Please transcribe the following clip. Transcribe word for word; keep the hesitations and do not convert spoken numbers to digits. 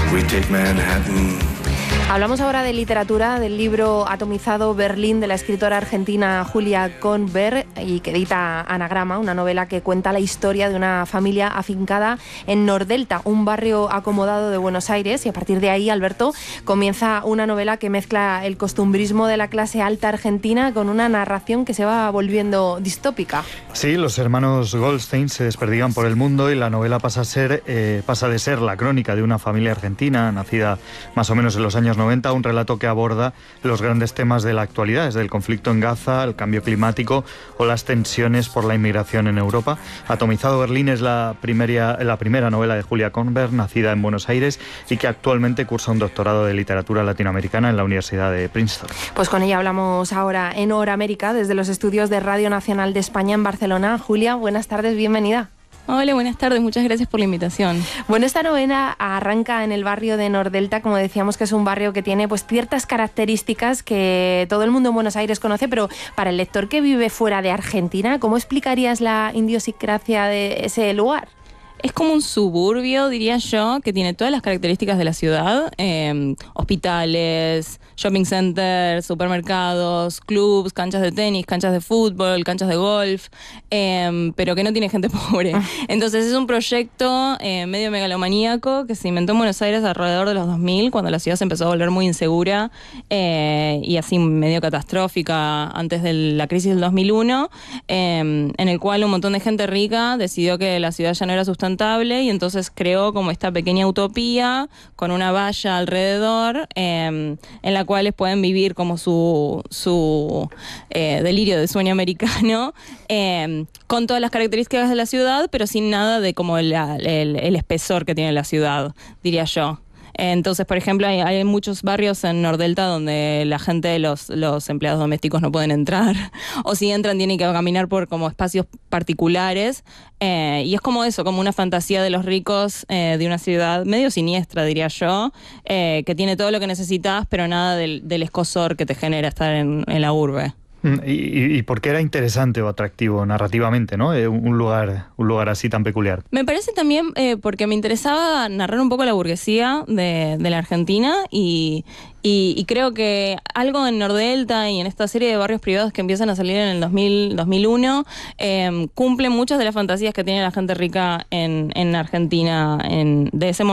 We take Manhattan. Hablamos ahora de literatura, del libro Atomizado Berlín de la escritora argentina Julia Kornberg y que edita Anagrama, una novela que cuenta la historia de una familia afincada en Nordelta, un barrio acomodado de Buenos Aires, y a partir de ahí, Alberto, comienza una novela que mezcla el costumbrismo de la clase alta argentina con una narración que se va volviendo distópica. Sí, los hermanos Goldstein se desperdigan por el mundo y la novela pasa a ser eh, pasa de ser la crónica de una familia argentina nacida más o menos en los años noventa, un relato que aborda los grandes temas de la actualidad, desde el conflicto en Gaza, el cambio climático o las tensiones por la inmigración en Europa. Atomizado Berlín es la primera, la primera novela de Julia Kornberg, nacida en Buenos Aires y que actualmente cursa un doctorado de literatura latinoamericana en la Universidad de Princeton. Pues con ella hablamos ahora en Hora América, desde los estudios de Radio Nacional de España en Barcelona. Julia, buenas tardes, bienvenida. Hola, buenas tardes, muchas gracias por la invitación. Bueno, esta novela arranca en el barrio de Nordelta, como decíamos, que es un barrio que tiene pues ciertas características que todo el mundo en Buenos Aires conoce, pero para el lector que vive fuera de Argentina, ¿cómo explicarías la idiosincrasia de ese lugar? Es como un suburbio, diría yo, que tiene todas las características de la ciudad, eh, hospitales, shopping centers, supermercados, clubs, canchas de tenis, canchas de fútbol, canchas de golf, eh, pero que no tiene gente pobre. Entonces es un proyecto eh, medio megalomaníaco que se inventó en Buenos Aires alrededor de los dos mil, cuando la ciudad se empezó a volver muy insegura eh, y así medio catastrófica antes de la crisis del dos mil uno, eh, en el cual un montón de gente rica decidió que la ciudad ya no era sustentable y entonces creó como esta pequeña utopía con una valla alrededor eh, en la cual pueden vivir como su, su eh, delirio de sueño americano eh, con todas las características de la ciudad, pero sin nada de como la, el, el espesor que tiene la ciudad, diría yo. Entonces, por ejemplo, hay, hay muchos barrios en Nordelta donde la gente, los, los empleados domésticos no pueden entrar, o si entran tienen que caminar por como espacios particulares, eh, y es como eso, como una fantasía de los ricos eh, de una ciudad medio siniestra, diría yo, eh, que tiene todo lo que necesitas, pero nada del, del escozor que te genera estar en, en la urbe. ¿Y, y, y por qué era interesante o atractivo narrativamente, ¿no? Eh, un lugar, un lugar así tan peculiar. Me parece también eh, porque me interesaba narrar un poco la burguesía de, de la Argentina y, y, y creo que algo en Nordelta y en esta serie de barrios privados que empiezan a salir en el dos mil, dos mil uno eh, cumplen muchas de las fantasías que tiene la gente rica en, en Argentina en, de ese momento.